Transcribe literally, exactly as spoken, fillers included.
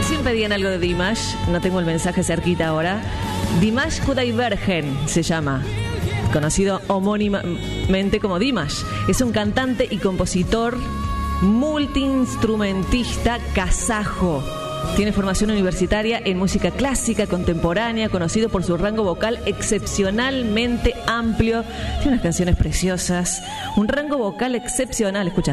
Recién pedían algo de Dimash, no tengo el mensaje cerquita ahora. Dimash Kudaibergen se llama, conocido homónimamente como Dimash. Es un cantante y compositor multiinstrumentista kazajo. Tiene formación universitaria en música clásica contemporánea, conocido por su rango vocal excepcionalmente amplio. Tiene unas canciones preciosas, un rango vocal excepcional, escucha.